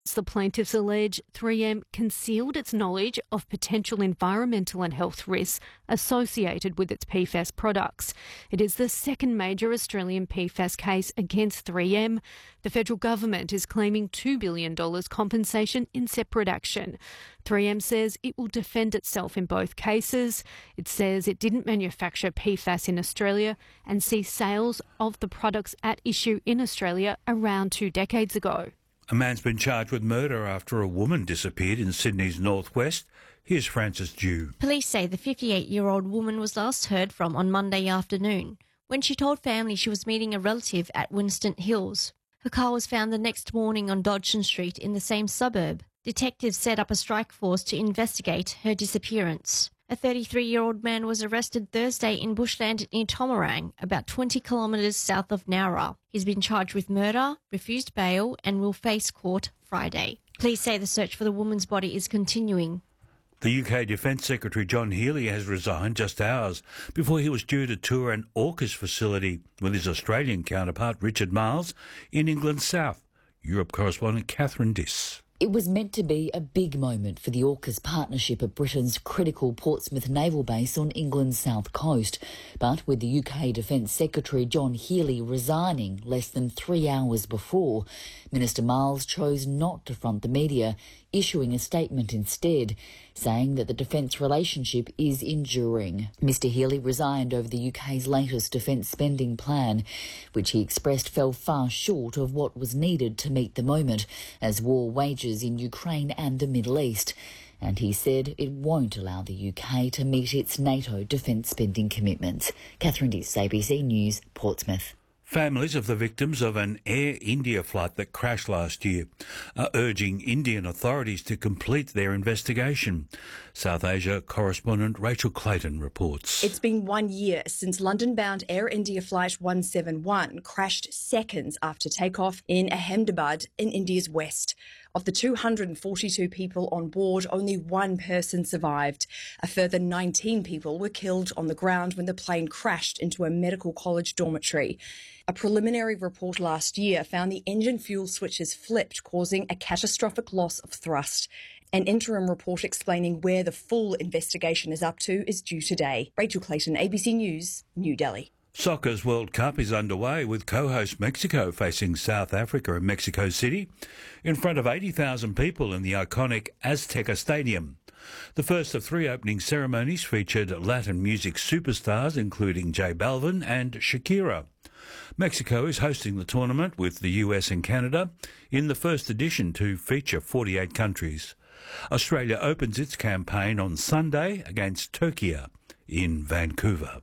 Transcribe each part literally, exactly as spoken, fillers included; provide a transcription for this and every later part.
The plaintiffs allege three M concealed its knowledge of potential environmental and health risks associated with its P FAS products. It is the second major Australian P FAS case against three M. The federal government is claiming two billion dollars compensation in separate action. three M says it will defend itself in both cases. It says it didn't manufacture P FAS in Australia and ceased sales of the products at issue in Australia around two decades ago. A man's been charged with murder after a woman disappeared in Sydney's northwest. Here's Francis Dew. Police say the fifty-eight-year-old woman was last heard from on Monday afternoon when she told family she was meeting a relative at Winston Hills. Her car was found the next morning on Dodgson Street in the same suburb. Detectives set up a strike force to investigate her disappearance. A thirty-three-year-old man was arrested Thursday in bushland near Tomarang, about twenty kilometres south of Nowra. He's been charged with murder, refused bail and will face court Friday. Police say the search for the woman's body is continuing. The U K Defence Secretary John Healey has resigned just hours before he was due to tour an AUKUS facility with his Australian counterpart Richard Marles in England's south. Europe correspondent Catherine Diss. It was meant to be a big moment for the AUKUS partnership at Britain's critical Portsmouth naval base on England's south coast. But with the U K Defence Secretary John Healey resigning less than three hours before, Minister Marles chose not to front the media, issuing a statement instead, saying that the defence relationship is enduring. Mr Healey resigned over the U K's latest defence spending plan, which he expressed fell far short of what was needed to meet the moment as war wages in Ukraine and the Middle East. And he said it won't allow the U K to meet its NATO defence spending commitments. Catherine Diss, A B C News, Portsmouth. Families of the victims of an Air India flight that crashed last year are urging Indian authorities to complete their investigation. South Asia correspondent Rachel Clayton reports. It's been one year since London-bound Air India Flight one seventy-one crashed seconds after takeoff in Ahmedabad in India's west. Of the two hundred forty-two people on board, only one person survived. A further nineteen people were killed on the ground when the plane crashed into a medical college dormitory. A preliminary report last year found the engine fuel switches flipped, causing a catastrophic loss of thrust. An interim report explaining where the full investigation is up to is due today. Rachel Clayton, A B C News, New Delhi. Soccer's World Cup is underway with co-host Mexico facing South Africa in Mexico City in front of eighty thousand people in the iconic Azteca Stadium. The first of three opening ceremonies featured Latin music superstars including J Balvin and Shakira. Mexico is hosting the tournament with the U S and Canada in the first edition to feature forty-eight countries. Australia opens its campaign on Sunday against Turkey in Vancouver.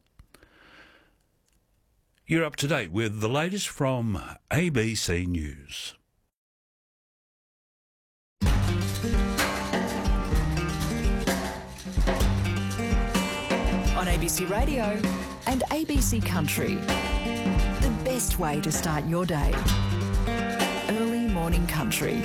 You're up to date with the latest from A B C News. On A B C Radio and A B C Country, the best way to start your day. Early morning country.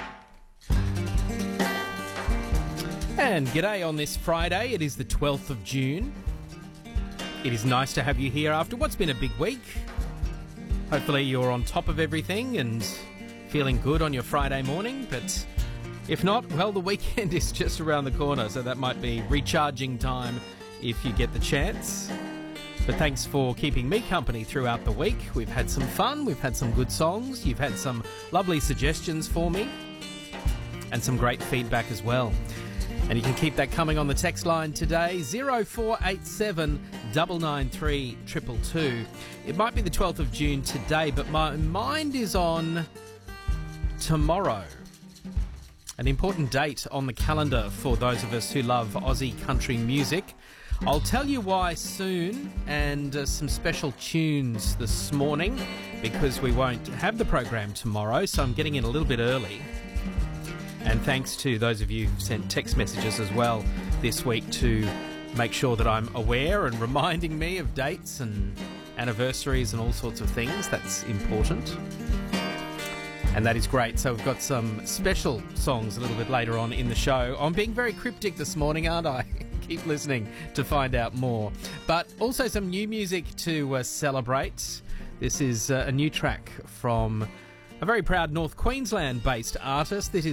And g'day on this Friday. It is the twelfth of June. It is nice to have you here after what's been a big week. Hopefully you're on top of everything and feeling good on your Friday morning, but if not, well, the weekend is just around the corner, so that might be recharging time if you get the chance. But thanks for keeping me company throughout the week. We've had some fun, we've had some good songs, you've had some lovely suggestions for me, and some great feedback as well. And you can keep that coming on the text line today, zero four eight seven nine nine three two two two. It might be the twelfth of June today, but my mind is on tomorrow. An important date on the calendar for those of us who love Aussie country music. I'll tell you why soon, and uh, some special tunes this morning, because we won't have the program tomorrow, so I'm getting in a little bit early. And thanks to those of you who've sent text messages as well this week to make sure that I'm aware and reminding me of dates and anniversaries and all sorts of things. That's important. And that is great. So we've got some special songs a little bit later on in the show. I'm being very cryptic this morning, aren't I? Keep listening to find out more. But also some new music to uh, celebrate. This is uh, a new track from A very proud North Queensland-based artist. This is